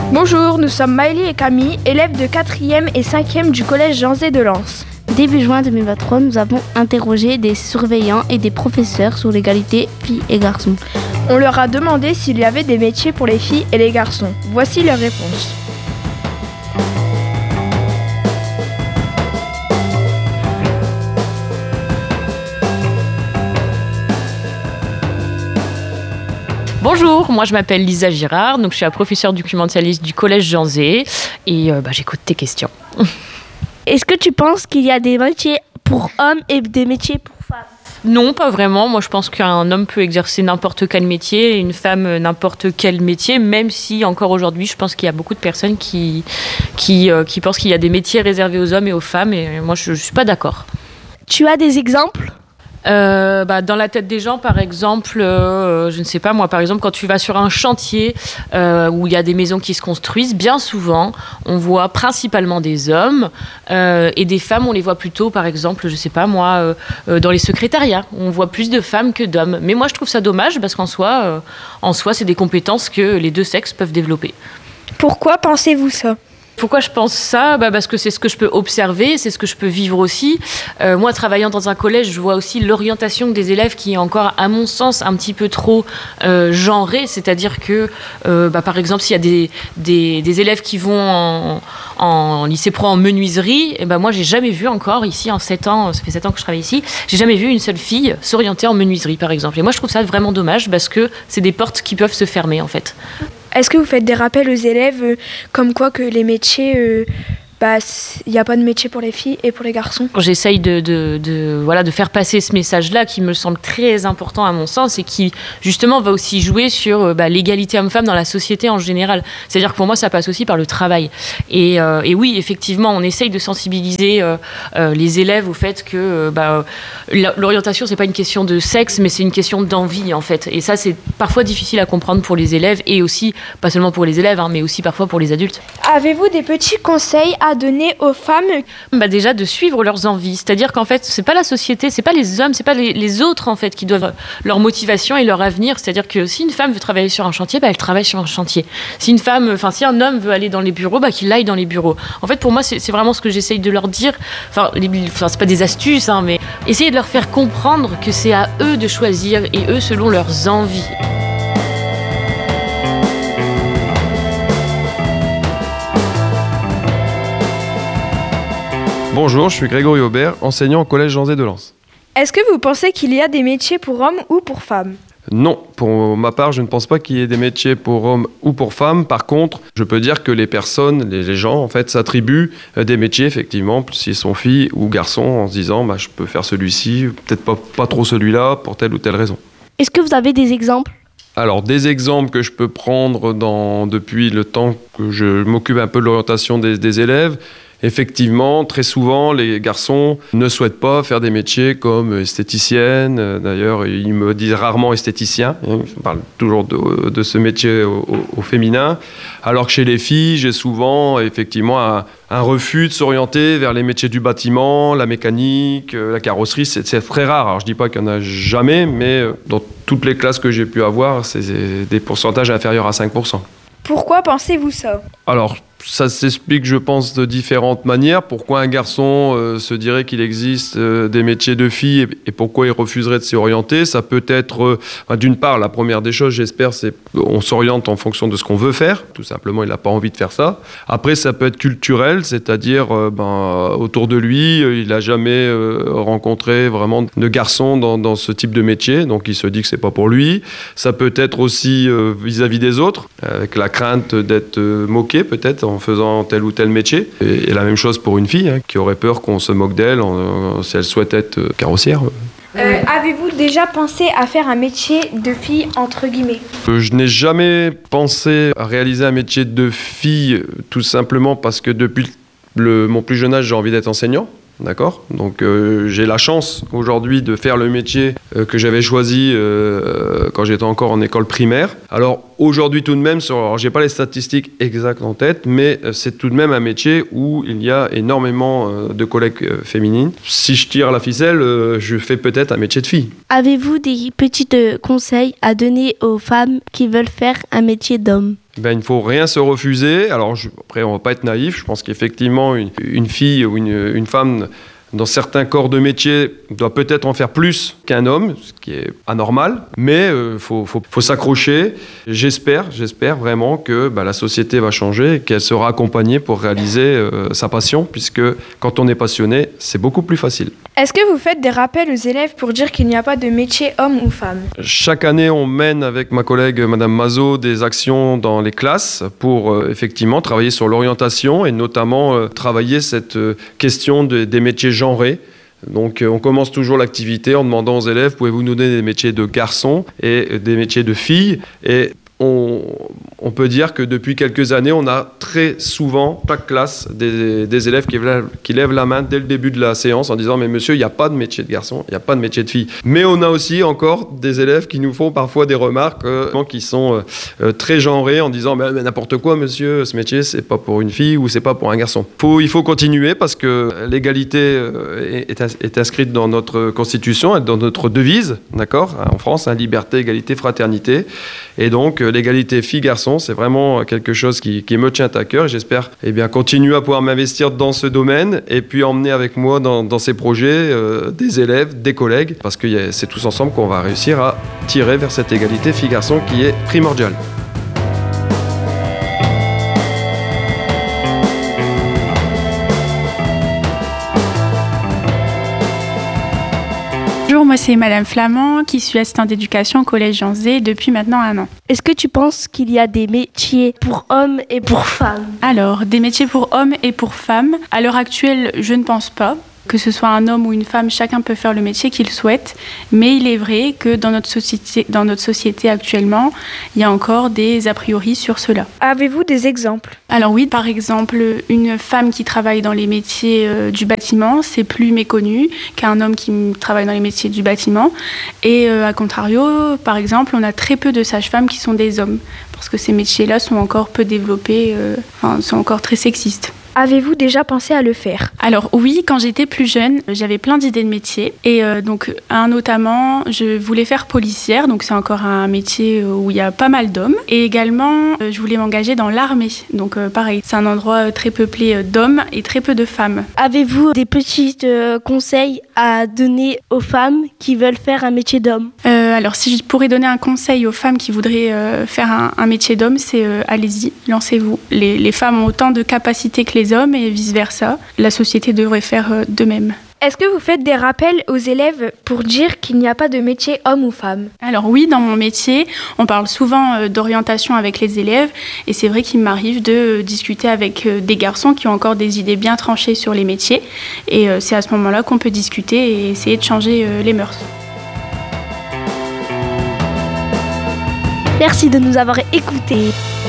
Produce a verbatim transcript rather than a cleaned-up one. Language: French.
Bonjour, nous sommes Maëlie et Camille, élèves de quatrième et cinquième du collège Jean Zay de Lens. Début juin deux mille vingt-trois, nous avons interrogé des surveillants et des professeurs sur l'égalité filles et garçons. On leur a demandé s'il y avait des métiers pour les filles et les garçons. Voici leurs réponses. Bonjour, moi je m'appelle Lisa Girard, donc je suis la professeure documentaliste du collège Jean Zay et euh, bah, j'écoute tes questions. Est-ce que tu penses qu'il y a des métiers pour hommes et des métiers pour femmes ? Non, pas vraiment. Moi je pense qu'un homme peut exercer n'importe quel métier et une femme n'importe quel métier, même si encore aujourd'hui je pense qu'il y a beaucoup de personnes qui, qui, euh, qui pensent qu'il y a des métiers réservés aux hommes et aux femmes et moi je ne suis pas d'accord. Tu as des exemples ? Euh, bah, dans la tête des gens, par exemple, euh, je ne sais pas moi, par exemple, quand tu vas sur un chantier euh, où il y a des maisons qui se construisent, bien souvent, on voit principalement des hommes euh, et des femmes, on les voit plutôt, par exemple, je ne sais pas moi, euh, euh, dans les secrétariats. On voit plus de femmes que d'hommes. Mais moi, je trouve ça dommage parce qu'en soi, euh, en soi, c'est des compétences que les deux sexes peuvent développer. Pourquoi pensez-vous ça ? Pourquoi je pense ça ? Bah parce que c'est ce que je peux observer, c'est ce que je peux vivre aussi. Euh, moi, travaillant dans un collège, je vois aussi l'orientation des élèves qui est encore, à mon sens, un petit peu trop euh, genrée. C'est-à-dire que, euh, bah, par exemple, s'il y a des, des, des élèves qui vont en, en lycée pro en menuiserie, et bah, moi, j'ai jamais vu encore ici, en sept ans, ça fait sept ans que je travaille ici, j'ai jamais vu une seule fille s'orienter en menuiserie, par exemple. Et moi, je trouve ça vraiment dommage parce que c'est des portes qui peuvent se fermer, en fait. Est-ce que vous faites des rappels aux élèves euh, comme quoi que les métiers, euh, bah, il n'y a pas de métier pour les filles et pour les garçons ? J'essaye de, de, de, voilà, de faire passer ce message-là qui me semble très important à mon sens et qui justement va aussi jouer sur bah, l'égalité homme-femme dans la société en général. C'est-à-dire que pour moi ça passe aussi par le travail. Et, euh, et oui, effectivement, on essaye de sensibiliser euh, euh, les élèves au fait que euh, bah, l'orientation c'est pas une question de sexe mais c'est une question d'envie en fait. Et ça c'est parfois difficile à comprendre pour les élèves et aussi, pas seulement pour les élèves, hein, mais aussi parfois pour les adultes. Avez-vous des petits conseils à donner aux femmes ? Bah déjà de suivre leurs envies, c'est-à-dire qu'en fait c'est pas la société, c'est pas les hommes, c'est pas les, les autres en fait qui doivent leur motivation et leur avenir, c'est-à-dire que si une femme veut travailler sur un chantier, bah elle travaille sur un chantier. Si une femme, enfin si un homme veut aller dans les bureaux, bah qu'il aille dans les bureaux. En fait pour moi c'est, c'est vraiment ce que j'essaye de leur dire. Enfin, les, enfin c'est pas des astuces, hein, mais essayer de leur faire comprendre que c'est à eux de choisir et eux selon leurs envies. Bonjour, je suis Grégory Aubert, enseignant au collège Jean Zay de Lens. Est-ce que vous pensez qu'il y a des métiers pour hommes ou pour femmes ? Non, pour ma part, je ne pense pas qu'il y ait des métiers pour hommes ou pour femmes. Par contre, je peux dire que les personnes, les gens, en fait, s'attribuent des métiers, effectivement, s'ils sont filles ou garçons, en se disant bah, « je peux faire celui-ci, peut-être pas, pas trop celui-là, pour telle ou telle raison ». Est-ce que vous avez des exemples ? Alors, des exemples que je peux prendre dans, depuis le temps que je m'occupe un peu de l'orientation des, des élèves. Effectivement, très souvent, les garçons ne souhaitent pas faire des métiers comme esthéticienne. D'ailleurs, ils me disent rarement esthéticien. Je parle toujours de, de ce métier au, au, au féminin. Alors que chez les filles, j'ai souvent effectivement un, un refus de s'orienter vers les métiers du bâtiment, la mécanique, la carrosserie. C'est, c'est très rare. Alors, je ne dis pas qu'il n'y en a jamais, mais dans toutes les classes que j'ai pu avoir, c'est des pourcentages inférieurs à cinq pour cent. Pourquoi pensez-vous ça ? Alors, ça s'explique, je pense, de différentes manières. Pourquoi un garçon euh, se dirait qu'il existe euh, des métiers de filles et, et pourquoi il refuserait de s'y orienter ? Ça peut être, euh, enfin, d'une part, la première des choses, j'espère, c'est qu'on s'oriente en fonction de ce qu'on veut faire. Tout simplement, il n'a pas envie de faire ça. Après, ça peut être culturel, c'est-à-dire, euh, ben, autour de lui, il n'a jamais euh, rencontré vraiment de garçons dans, dans ce type de métier, donc il se dit que c'est pas pour lui. Ça peut être aussi euh, vis-à-vis des autres, avec la crainte d'être euh, moqué, peut-être, en faisant tel ou tel métier. Et, et la même chose pour une fille, hein, qui aurait peur qu'on se moque d'elle en, en, si elle souhaite être euh, carrossière. Euh, avez-vous déjà pensé à faire un métier de fille, entre guillemets ? euh, Je n'ai jamais pensé à réaliser un métier de fille, tout simplement parce que depuis le, mon plus jeune âge, j'ai envie d'être enseignant. D'accord ? Donc euh, j'ai la chance aujourd'hui de faire le métier euh, que j'avais choisi euh, quand j'étais encore en école primaire. Alors aujourd'hui tout de même, sur, alors, j'ai pas les statistiques exactes en tête, mais euh, c'est tout de même un métier où il y a énormément euh, de collègues euh, féminines. Si je tire la ficelle, euh, je fais peut-être un métier de fille. Avez-vous des petits euh, conseils à donner aux femmes qui veulent faire un métier d'homme ? ben, il ne faut rien se refuser. Alors je, après, on ne va pas être naïf. Je pense qu'effectivement, une, une fille ou une, une femme dans certains corps de métier doit peut-être en faire plus qu'un homme, ce qui est anormal, mais il euh, faut, faut, faut s'accrocher. J'espère, j'espère vraiment que bah, la société va changer et qu'elle sera accompagnée pour réaliser euh, sa passion, puisque quand on est passionné, c'est beaucoup plus facile. Est-ce que vous faites des rappels aux élèves pour dire qu'il n'y a pas de métier homme ou femme ? Chaque année, on mène avec ma collègue Madame Mazot des actions dans les classes pour euh, effectivement travailler sur l'orientation et notamment euh, travailler cette euh, question de, des métiers genrés. Donc euh, on commence toujours l'activité en demandant aux élèves, pouvez-vous nous donner des métiers de garçons et des métiers de filles ? Et on, on peut dire que depuis quelques années, on a très souvent, chaque classe, des, des élèves qui lèvent, qui lèvent la main dès le début de la séance en disant « Mais monsieur, il n'y a pas de métier de garçon, il n'y a pas de métier de fille. » Mais on a aussi encore des élèves qui nous font parfois des remarques euh, qui sont euh, très genrées en disant mais, « Mais n'importe quoi, monsieur, ce métier, c'est pas pour une fille ou c'est pas pour un garçon. » Faut, il faut continuer parce que l'égalité euh, est, est inscrite dans notre constitution, dans notre devise, d'accord, en France, hein, liberté, égalité, fraternité. Et donc, l'égalité filles-garçons, c'est vraiment quelque chose qui, qui me tient à cœur. Et j'espère eh bien, continuer à pouvoir m'investir dans ce domaine et puis emmener avec moi dans, dans ces projets euh, des élèves, des collègues, parce que c'est tous ensemble qu'on va réussir à tirer vers cette égalité filles-garçons qui est primordiale. Bonjour, moi c'est Madame Flamand qui suis assistante d'éducation au collège Jean Zay depuis maintenant un an. Est-ce que tu penses qu'il y a des métiers pour hommes et pour femmes ? Alors, des métiers pour hommes et pour femmes, à l'heure actuelle, je ne pense pas. Que ce soit un homme ou une femme, chacun peut faire le métier qu'il souhaite. Mais il est vrai que dans notre société, dans notre société actuellement, il y a encore des a priori sur cela. Avez-vous des exemples ? Alors oui, par exemple, une femme qui travaille dans les métiers euh, du bâtiment, c'est plus méconnu qu'un homme qui travaille dans les métiers du bâtiment. Et euh, à contrario, par exemple, on a très peu de sages-femmes qui sont des hommes. Parce que ces métiers-là sont encore peu développés, euh, enfin, sont encore très sexistes. Avez-vous déjà pensé à le faire ? Alors oui, quand j'étais plus jeune, j'avais plein d'idées de métiers. Et euh, donc, un notamment, je voulais faire policière. Donc, c'est encore un métier où il y a pas mal d'hommes. Et également, euh, je voulais m'engager dans l'armée. Donc, euh, pareil, c'est un endroit très peuplé d'hommes et très peu de femmes. Avez-vous des petits euh, conseils à donner aux femmes qui veulent faire un métier d'homme ? euh, Alors, si je pourrais donner un conseil aux femmes qui voudraient euh, faire un, un métier d'homme, c'est euh, allez-y, lancez-vous. Les, les femmes ont autant de capacités que les hommes et vice-versa. La société devrait faire euh, de même. Est-ce que vous faites des rappels aux élèves pour dire qu'il n'y a pas de métier homme ou femme ? Alors oui, dans mon métier, on parle souvent euh, d'orientation avec les élèves et c'est vrai qu'il m'arrive de euh, discuter avec euh, des garçons qui ont encore des idées bien tranchées sur les métiers et euh, c'est à ce moment-là qu'on peut discuter et essayer de changer euh, les mœurs. Merci de nous avoir écoutés.